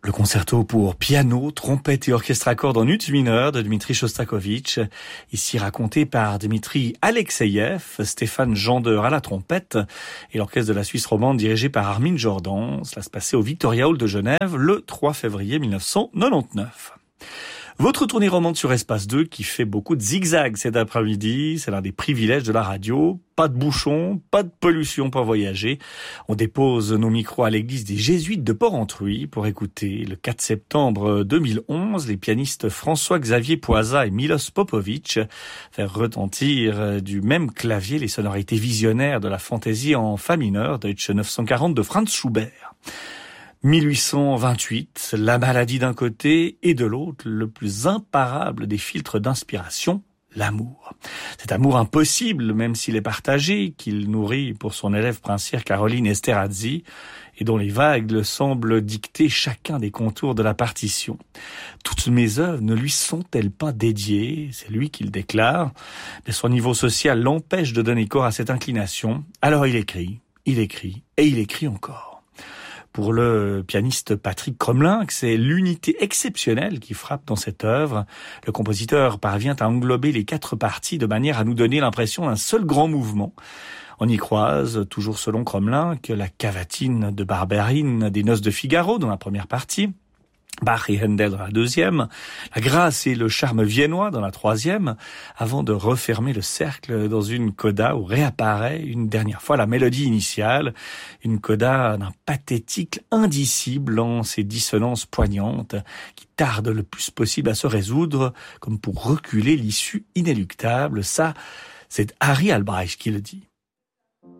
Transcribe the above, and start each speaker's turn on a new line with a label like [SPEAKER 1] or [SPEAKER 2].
[SPEAKER 1] Le concerto pour piano, trompette et orchestre à cordes en ut mineur de Dmitri Shostakovich, ici raconté par Dmitri Alexeyev, Stéphane Jandeur à la trompette et l'orchestre de la Suisse romande dirigé par Armin Jordan. Cela se passait au Victoria Hall de Genève le 3 février 1999. Votre tournée romande sur Espace 2 qui fait beaucoup de zigzags cet après-midi, c'est l'un des privilèges de la radio. Pas de bouchons, pas de pollution pour voyager. On dépose nos micros à l'église des Jésuites de Porrentruy pour écouter le 4 septembre 2011 les pianistes François-Xavier Poisa et Milos Popovic faire retentir du même clavier les sonorités visionnaires de la fantaisie en fa mineur Deutsche 940 de Franz Schubert. 1828, la maladie d'un côté et de l'autre, le plus imparable des filtres d'inspiration, l'amour. Cet amour impossible, même s'il est partagé, qu'il nourrit pour son élève princière Caroline Esterhazy, et dont les vagues semblent dicter chacun des contours de la partition. Toutes mes œuvres ne lui sont-elles pas dédiées? C'est lui qui le déclare. Mais son niveau social l'empêche de donner corps à cette inclination. Alors il écrit et il écrit encore. Pour le pianiste Patrick Cromlinck, c'est l'unité exceptionnelle qui frappe dans cette œuvre. Le compositeur parvient à englober les 4 parties de manière à nous donner l'impression d'un seul grand mouvement. On y croise, toujours selon Cromlinck, la cavatine de Barberine des Noces de Figaro dans la première partie, Bach et Handel dans la deuxième, la grâce et le charme viennois dans la troisième, avant de refermer le cercle dans une coda où réapparaît une dernière fois la mélodie initiale, une coda d'un pathétique indicible en ses dissonances poignantes qui tardent le plus possible à se résoudre, comme pour reculer l'issue inéluctable. Ça, c'est Harry Albrecht qui le dit.